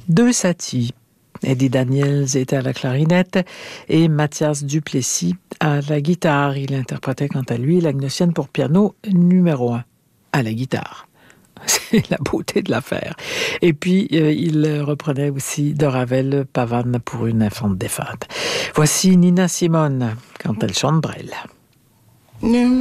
Deux Satie. Eddie Daniels était à la clarinette et Mathias Duplessis à la guitare. Il interprétait quant à lui la Gnossienne pour piano numéro 1 à la guitare. C'est la beauté de l'affaire. Et puis, il reprenait aussi de Ravel, Pavane pour une infante défunte. Voici Nina Simone quand elle chante Brel.